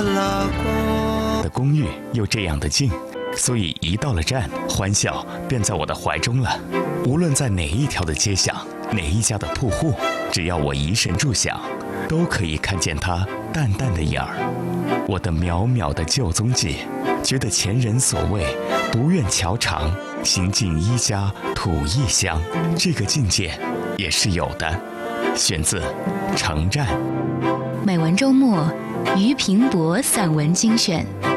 的公寓又这样的静，所以一到了站，欢笑便在我的怀中了。无论在哪一条的街巷，哪一家的铺户，只要我一神助想，都可以看见它淡淡的影儿。我的渺渺的旧踪迹，觉得前人所谓不愿桥长，行尽一家土一乡，这个境界也是有的。选自《城站》。 美文周末，俞平伯散文精选。